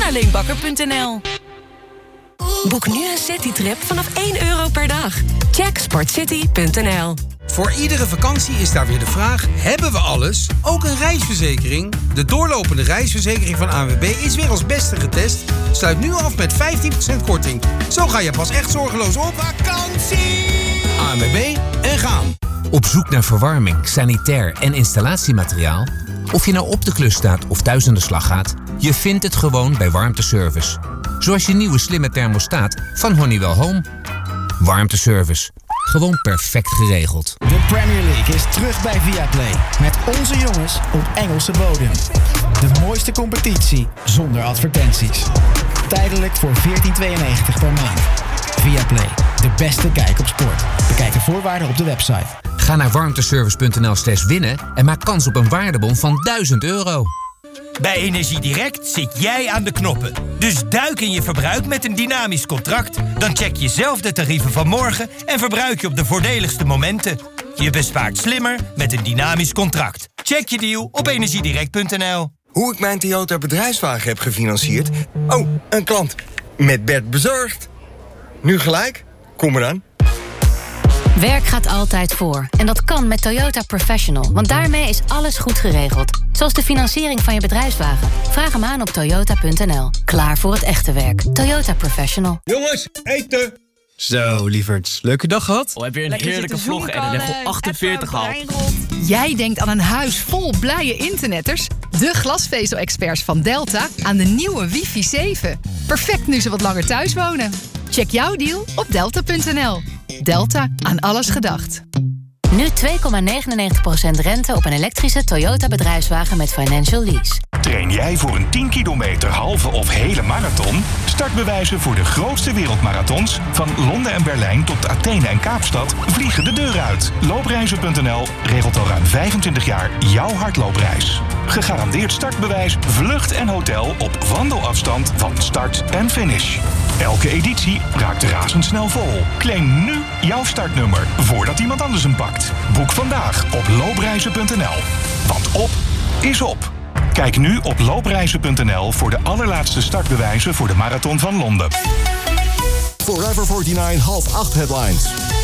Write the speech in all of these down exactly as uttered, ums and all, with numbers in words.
naar leenbakker punt n l. Boek nu een citytrip vanaf één euro per dag. Check sportcity punt n l. Voor iedere vakantie is daar weer de vraag: hebben we alles? Ook een reisverzekering? De doorlopende reisverzekering van A N W B is weer als beste getest. Sluit nu af met vijftien procent korting. Zo ga je pas echt zorgeloos op vakantie. A N W B en gaan. Op zoek naar verwarming, sanitair en installatiemateriaal? Of je nou op de klus staat of thuis aan de slag gaat, je vindt het gewoon bij Warmteservice. Zoals je nieuwe slimme thermostaat van Honeywell Home. Warmteservice. Gewoon perfect geregeld. De Premier League is terug bij Viaplay. Met onze jongens op Engelse bodem. De mooiste competitie zonder advertenties. Tijdelijk voor veertien tweeënnegentig per maand. Viaplay. De beste kijk op sport. Bekijk de voorwaarden op de website. Ga naar warmteservice punt n l slash winnen en maak kans op een waardebon van duizend euro. Bij Energiedirect zit jij aan de knoppen. Dus duik in je verbruik met een dynamisch contract. Dan check je zelf de tarieven van morgen en verbruik je op de voordeligste momenten. Je bespaart slimmer met een dynamisch contract. Check je deal op energiedirect punt n l. Hoe ik mijn Toyota bedrijfswagen heb gefinancierd? Oh, een klant. Met Bert bezorgd. Nu gelijk? Kom eraan. Werk gaat altijd voor. En dat kan met Toyota Professional. Want daarmee is alles goed geregeld. Zoals de financiering van je bedrijfswagen. Vraag hem aan op toyota punt n l. Klaar voor het echte werk. Toyota Professional. Jongens, eten! Zo, lieverds. Leuke dag gehad? Oh, heb je een Lekker heerlijke vlog en een level achtenveertig gehaald. Jij denkt aan een huis vol blije internetters? De glasvezel-experts van Delta aan de nieuwe wifi zeven. Perfect nu ze wat langer thuis wonen. Check jouw deal op delta punt n l. Delta, aan alles gedacht. Nu twee komma negenennegentig procent rente op een elektrische Toyota bedrijfswagen met financial lease. Train jij voor een tien kilometer halve of hele marathon? Startbewijzen voor de grootste wereldmarathons van Londen en Berlijn tot Athene en Kaapstad vliegen de deur uit. Loopreizen punt n l regelt al ruim vijfentwintig jaar jouw hardloopreis. Gegarandeerd startbewijs, vlucht en hotel op wandelafstand van start en finish. Elke editie raakt razendsnel vol. Claim nu jouw startnummer voordat iemand anders hem pakt. Boek vandaag op loopreizen punt n l. Want op is op. Kijk nu op loopreizen punt n l voor de allerlaatste startbewijzen voor de Marathon van Londen. Forever negenenveertig half acht headlines.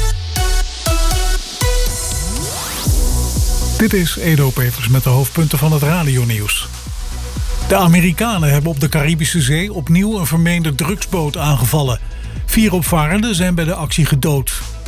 Dit is Edo Peters met de hoofdpunten van het radionieuws. De Amerikanen hebben op de Caribische Zee opnieuw een vermeende drugsboot aangevallen. Vier opvarenden zijn bij de actie gedood.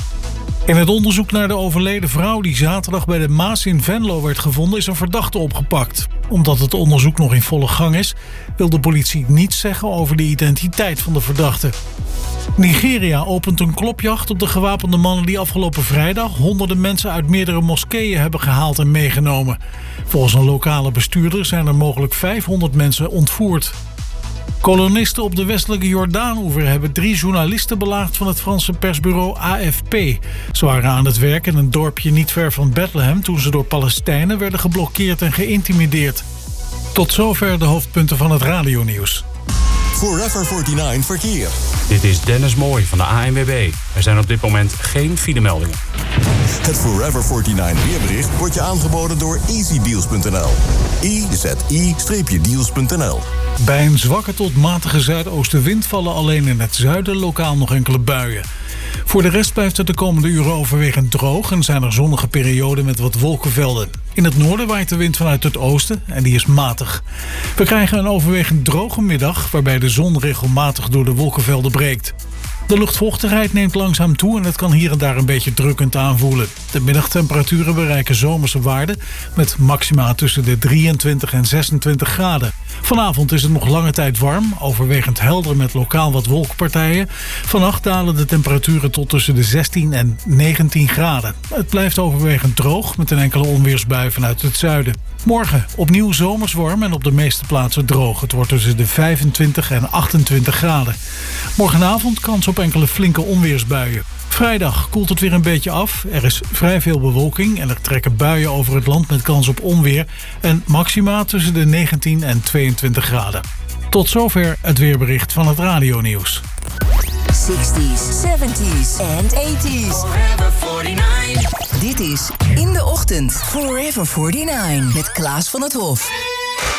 In het onderzoek naar de overleden vrouw die zaterdag bij de Maas in Venlo werd gevonden is een verdachte opgepakt. Omdat het onderzoek nog in volle gang is, wil de politie niets zeggen over de identiteit van de verdachte. Nigeria opent een klopjacht op de gewapende mannen die afgelopen vrijdag honderden mensen uit meerdere moskeeën hebben gehaald en meegenomen. Volgens een lokale bestuurder zijn er mogelijk vijfhonderd mensen ontvoerd. Kolonisten op de westelijke Jordaan-oever hebben drie journalisten belaagd van het Franse persbureau A F P. Ze waren aan het werk in een dorpje niet ver van Bethlehem toen ze door Palestijnen werden geblokkeerd en geïntimideerd. Tot zover de hoofdpunten van het radionieuws. Forever negenenveertig verkeer. Dit is Dennis Mooij van de A N W B. Er zijn op dit moment geen filemeldingen. Het Forever negenenveertig weerbericht wordt je aangeboden door easy deals punt n l. e z i deals punt n l. Bij een zwakke tot matige zuidoostenwind vallen alleen in het zuiden lokaal nog enkele buien. Voor de rest blijft het de komende uren overwegend droog en zijn er zonnige perioden met wat wolkenvelden. In het noorden waait de wind vanuit het oosten en die is matig. We krijgen een overwegend droge middag waarbij de zon regelmatig door de wolkenvelden breekt. De luchtvochtigheid neemt langzaam toe en het kan hier en daar een beetje drukkend aanvoelen. De middagtemperaturen bereiken zomerse waarden met maxima tussen de drieëntwintig en zesentwintig graden. Vanavond is het nog lange tijd warm, overwegend helder met lokaal wat wolkenpartijen. Vannacht dalen de temperaturen tot tussen de zestien en negentien graden. Het blijft overwegend droog met een enkele onweersbui vanuit het zuiden. Morgen opnieuw zomers warm en op de meeste plaatsen droog. Het wordt tussen de vijfentwintig en achtentwintig graden. Morgenavond kans op enkele flinke onweersbuien. Vrijdag koelt het weer een beetje af. Er is vrij veel bewolking en er trekken buien over het land met kans op onweer. En maxima tussen de negentien en tweeëntwintig graden. Tot zover het weerbericht van het radionieuws. zestig's, zeventig's en tachtig's. Forever negenenveertig. Dit is In de Ochtend. Forever negenenveertig. Met Klaas van het Hof.